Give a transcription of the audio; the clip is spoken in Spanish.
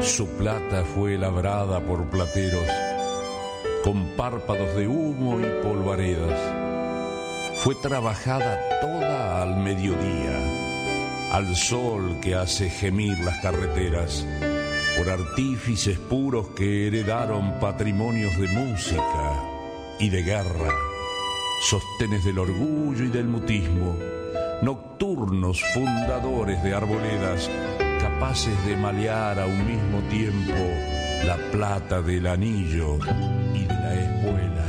Su plata fue labrada por plateros, con párpados de humo y polvaredas. Fue trabajada toda al mediodía, al sol que hace gemir las carreteras, por artífices puros que heredaron patrimonios de música y de guerra, sostenes del orgullo y del mutismo, nocturnos fundadores de arboledas, capaces de malear a un mismo tiempo la plata del anillo y de la espuela.